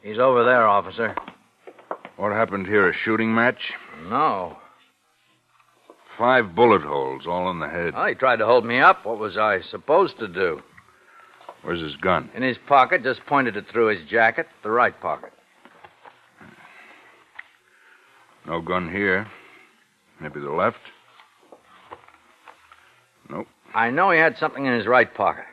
He's over there, officer. What happened here, a shooting match? No. 5 bullet holes, all in the head. Well, he tried to hold me up. What was I supposed to do? Where's his gun? In his pocket, just pointed it through his jacket, the right pocket. No gun here. Maybe the left? Nope. I know he had something in his right pocket.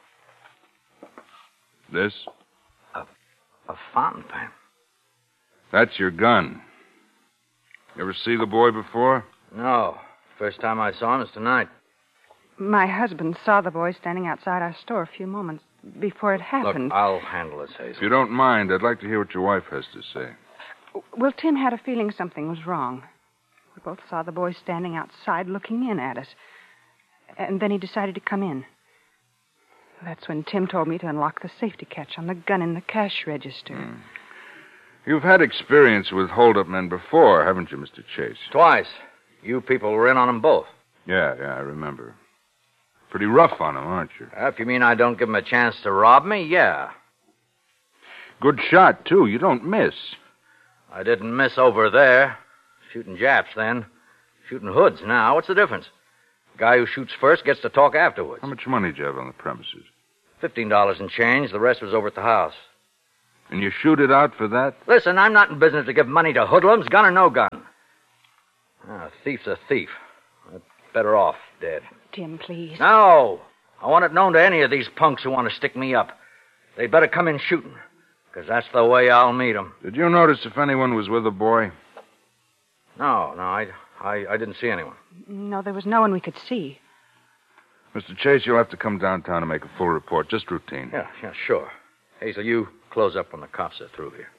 This? A fountain pen. That's your gun. You ever see the boy before? No. First time I saw him is tonight. My husband saw the boy standing outside our store a few moments before it happened. Look, I'll handle this, Hazel. If you don't mind, I'd like to hear what your wife has to say. Well, Tim had a feeling something was wrong. We both saw the boy standing outside looking in at us. And then he decided to come in. That's when Tim told me to unlock the safety catch on the gun in the cash register. You've had experience with hold-up men before, haven't you, Mr. Chase? Twice. You people were in on them both. Yeah, I remember. Pretty rough on them, aren't you? If you mean I don't give them a chance to rob me, yeah. Good shot, too. You don't miss. I didn't miss over there. Shooting Japs then. Shooting hoods now. What's the difference? The guy who shoots first gets to talk afterwards. How much money did you have on the premises? $15 and change. The rest was over at the house. And you shoot it out for that? Listen, I'm not in business to give money to hoodlums, gun or no gun. A thief's a thief. Better off dead. Tim, please. No. I want it known to any of these punks who want to stick me up. They'd better come in shooting, because that's the way I'll meet them. Did you notice if anyone was with the boy? No, I didn't see anyone. No, there was no one we could see. Mr. Chase, you'll have to come downtown and make a full report. Just routine. Yeah, sure. Hazel, you close up when the cops are through here.